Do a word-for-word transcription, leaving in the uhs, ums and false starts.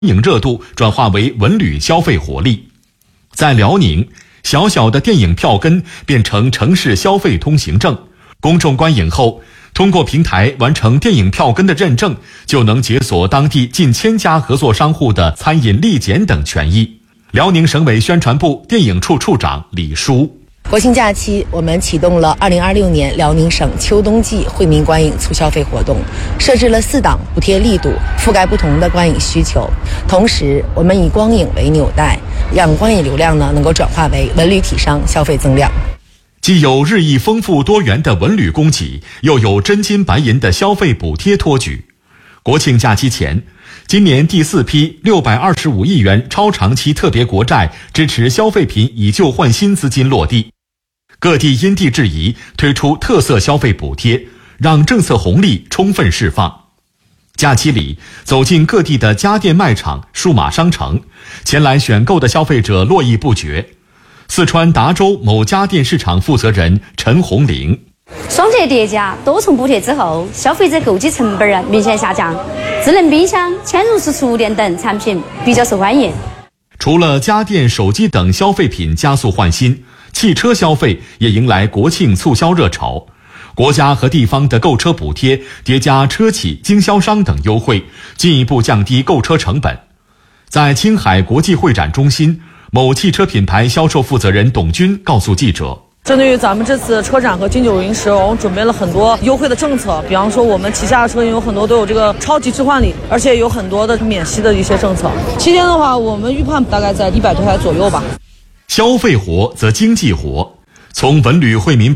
影热度转化为文旅消费活力。在辽宁，小小的电影票根变成城市消费通行证，公众观影后，通过平台完成电影票根的认证，就能解锁当地近千家合作商户的餐饮立检等权益。辽宁省委宣传部电影处处长李书。 国庆假期，我们启动了二零二六年辽宁省秋冬季惠民观影促消费活动，设置了四档补贴力度，覆盖不同的观影需求。同时，我们以光影为纽带，让观影流量呢能够转化为文旅体商消费增量。 既有日益丰富多元的文旅供给，又有真金白银的消费补贴托举。国庆假期前，今年第四批六百二十五亿元超长期特别国债支持消费品以旧换新资金落地。各地因地制宜推出特色消费补贴，让政策红利充分释放。假期里，走进各地的家电卖场、数码商城，前来选购的消费者络绎不绝。四川达州某家电市场负责人陈红玲： 双节叠加，多重补贴之后，消费者购机成本啊明显下降，智能冰箱、嵌入式厨电等产品比较受欢迎。 除了家电、手机等消费品加速换新，汽车消费也迎来国庆促销热潮。国家和地方的购车补贴叠加车企、经销商等优惠，进一步降低购车成本。在青海国际会展中心，某汽车品牌销售负责人董军告诉记者： 针对于咱们这次车展和金九银十，我们准备了很多优惠的政策，比方说我们旗下的车型有很多都有这个超级置换礼，而且有很多的免息的一些政策。期间的话，我们预判大概在一百多台左右吧。 消费活则经济活，从文旅惠民